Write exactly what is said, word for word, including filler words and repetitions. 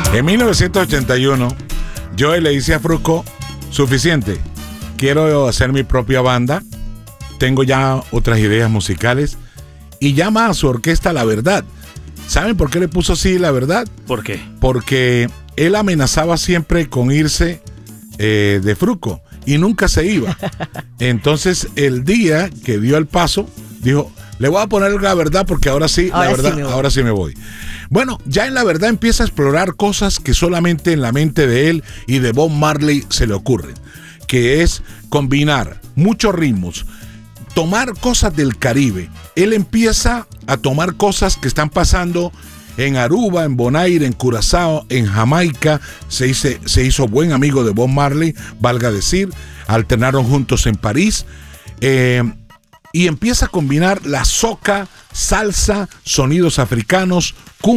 En mil novecientos ochenta y uno, Joe le dice a Fruco, suficiente, quiero hacer mi propia banda, tengo ya otras ideas musicales, y llama a su orquesta La Verdad. ¿Saben por qué le puso así La Verdad? ¿Por qué? Porque él amenazaba siempre con irse eh, de Fruco y nunca se iba. Entonces, el día que dio el paso, dijo, le voy a poner La Verdad porque ahora sí, Ahora la verdad, sí me voy. ahora sí me voy. Bueno, ya en La Verdad empieza a explorar cosas que solamente en la mente de él y de Bob Marley se le ocurren, que es combinar muchos ritmos, tomar cosas del Caribe. Él empieza a tomar cosas que están pasando en Aruba, en Bonaire, en Curazao, en Jamaica. Se hizo, se hizo buen amigo de Bob Marley, valga decir. Alternaron juntos en París. Eh, y empieza a combinar la soca, salsa, sonidos africanos,